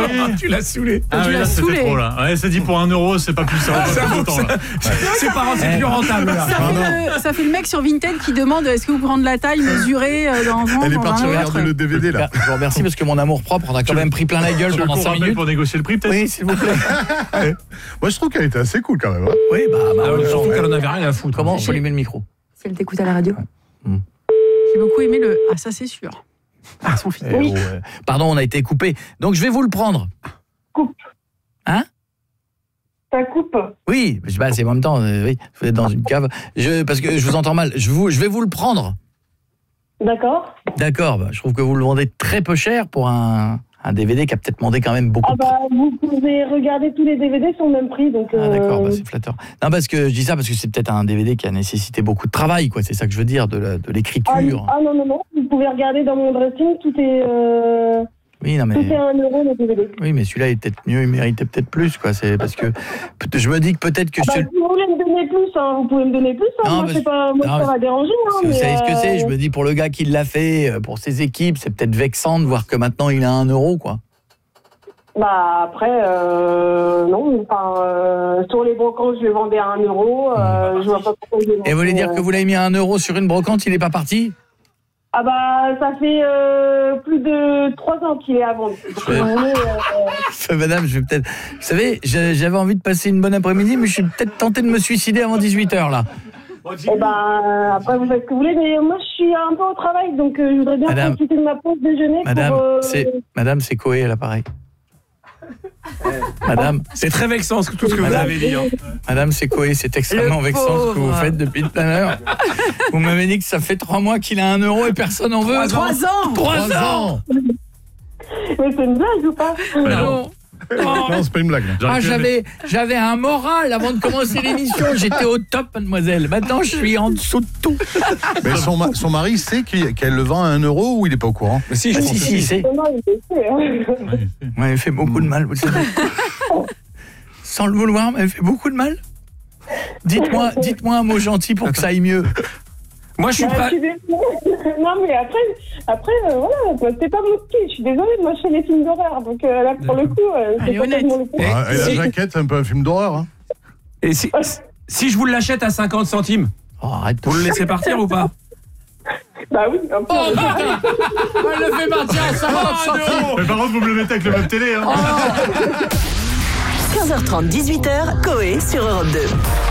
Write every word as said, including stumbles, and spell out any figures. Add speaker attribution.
Speaker 1: Tu l'as saoulé.
Speaker 2: Ah,
Speaker 3: Tu
Speaker 2: oui,
Speaker 3: l'as
Speaker 2: là, c'était
Speaker 3: saoulé.
Speaker 2: trop, là. Ouais, c'est dit pour un euro, c'est pas plus ça.
Speaker 1: C'est pas c'est plus rentable là.
Speaker 3: Ça fait, le, ça fait le mec sur Vinted qui demande est-ce que vous prendre la taille mesurée euh, dans un
Speaker 4: Elle est
Speaker 3: dans
Speaker 4: partie
Speaker 3: un autre.
Speaker 4: regarder le D V D là.
Speaker 5: Je vous remercie parce que mon amour propre, on a quand même pris plein la gueule
Speaker 2: Tu veux
Speaker 5: pendant
Speaker 2: qu'on
Speaker 5: cinq
Speaker 2: rappelle
Speaker 5: minutes.
Speaker 2: pour négocier le prix, peut-être?
Speaker 5: Oui, s'il vous plaît.
Speaker 4: Moi je trouve qu'elle était assez cool quand même. Hein.
Speaker 5: Oui, bah, bah
Speaker 1: Ah ouais,
Speaker 5: en même temps,
Speaker 1: surtout qu'elle en avait rien à foutre.
Speaker 5: comment on peut allumer le micro?
Speaker 6: Si elle t'écoute à la radio.
Speaker 3: J'ai beaucoup aimé le ah ça c'est sûr. Ah son fils.
Speaker 5: Eh, oh, euh, Pardon, on a été coupé. Donc je vais vous le prendre.
Speaker 7: Coupe.
Speaker 5: Hein?
Speaker 7: Ça coupe.
Speaker 5: Oui, bah, c'est en même temps, euh, oui, vous êtes dans une cave. Je, parce que je vous entends mal. Je, vous, je vais vous le prendre.
Speaker 7: D'accord.
Speaker 5: D'accord, bah, je trouve que vous le vendez très peu cher pour un, un D V D qui a peut-être demandé quand même beaucoup
Speaker 7: Ah
Speaker 5: de
Speaker 7: bah vous pouvez regarder tous les D V D sur le même prix donc.
Speaker 5: Ah d'accord,
Speaker 7: euh,
Speaker 5: bah, c'est flatteur. Non, parce que je dis ça parce que c'est peut-être un D V D qui a nécessité beaucoup de travail, quoi. C'est ça que je veux dire, de, la, de
Speaker 7: Ah,
Speaker 5: l'écriture.
Speaker 7: ah non non non, vous pouvez regarder dans mon dressing, tout est euh,
Speaker 5: Oui, non,
Speaker 7: tout est
Speaker 5: mais
Speaker 7: un euro le D V D.
Speaker 5: oui, mais celui-là est peut-être mieux, il méritait peut-être plus, quoi. C'est parce que peut- je me dis que peut-être que
Speaker 7: Ah bah,
Speaker 5: je.
Speaker 7: si vous voulez me donner plus, hein, vous pouvez me donner plus. Hein,
Speaker 5: Non,
Speaker 7: moi
Speaker 5: mais-
Speaker 7: c'est pas, moi
Speaker 5: non,
Speaker 7: ça va déranger. Hein,
Speaker 5: Vous
Speaker 7: mais,
Speaker 5: savez ce que c'est? Je
Speaker 7: euh,
Speaker 5: me dis pour le gars qui l'a fait, euh, pour ses équipes, c'est peut-être vexant de voir que maintenant il a un euro, quoi.
Speaker 7: Bah après, euh, non, enfin, euh, sur les brocantes, je le vendais à un euro. Euh, je vois pas pourquoi je le
Speaker 5: Et vous voulez
Speaker 7: vendais,
Speaker 5: dire
Speaker 7: euh,
Speaker 5: que vous l'avez mis à un euro sur une brocante, il est pas parti?
Speaker 7: Ah bah ça fait euh, plus de trois ans qu'il est à vendre. Donc,
Speaker 5: Ouais.
Speaker 7: vous voulez, euh,
Speaker 5: Madame, je vais peut-être. Vous savez, je- j'avais envie de passer une bonne après-midi, mais je suis peut-être tenté de me suicider avant dix-huit heures là.
Speaker 7: eh ben, après vous faites ce que vous voulez, mais moi je suis un peu au travail, donc euh, je voudrais bien
Speaker 5: Madame.
Speaker 7: profiter de ma pause déjeuner
Speaker 5: Madame,
Speaker 7: pour... euh,
Speaker 5: c'est Madame, c'est Coé à l'appareil. Madame,
Speaker 1: C'est très vexant ce que- tout ce que vous
Speaker 5: Madame.
Speaker 1: avez dit. Hein.
Speaker 5: Madame, c'est Coé, c'est extrêmement
Speaker 3: Le
Speaker 5: vexant ce que vous
Speaker 3: pauvre.
Speaker 5: faites depuis tout à l'heure. Vous m'avez dit que ça fait trois mois qu'il a un euro et personne n'en veut.
Speaker 3: Trois ans.
Speaker 5: Trois ans.
Speaker 7: Mais c'est une blague ou pas?
Speaker 5: Non.
Speaker 4: Non, c'est pas une blague. là.
Speaker 5: Ah, j'avais, j'avais un moral avant de commencer l'émission. J'étais au top, mademoiselle. Maintenant, je suis en dessous de tout.
Speaker 4: Mais son, ma- son mari sait qu'il- qu'elle le vend à un euro ou il est pas au courant?
Speaker 1: Mais si, je
Speaker 5: Ah,
Speaker 1: pense
Speaker 5: si,
Speaker 1: que
Speaker 5: si, c'est.
Speaker 7: Non, il est fait, hein.
Speaker 5: Vous m'avez fait beaucoup de mal, vous le savez. Sans le vouloir, vous m'avez fait beaucoup de mal. Dites-moi, dites-moi un mot gentil pour que ça aille mieux.
Speaker 1: Moi, je suis
Speaker 7: Bah,
Speaker 1: pas.
Speaker 7: je suis désolée. Non mais après, après euh, voilà, c'est pas mon style. Je suis désolée, moi je fais les films d'horreur, donc euh, là pour le coup, euh,
Speaker 3: Elle
Speaker 7: c'est
Speaker 3: est
Speaker 7: pas
Speaker 3: honnête.
Speaker 7: tellement le coup.
Speaker 1: Eh,
Speaker 4: Ah, et la
Speaker 1: si-
Speaker 4: jaquette, c'est un peu un film d'horreur. Hein.
Speaker 1: Et si, si je vous l'achète à cinquante centimes,
Speaker 5: Oh, arrête.
Speaker 1: vous le laissez partir ou pas?
Speaker 7: Bah oui, un peu.
Speaker 5: Oh, putain. Elle le fait partir à cinquante centimes.
Speaker 2: Mais par contre, vous me le mettez avec le même télé, hein.
Speaker 8: quinze heures trente, dix-huit heures, Coé sur Europe deux.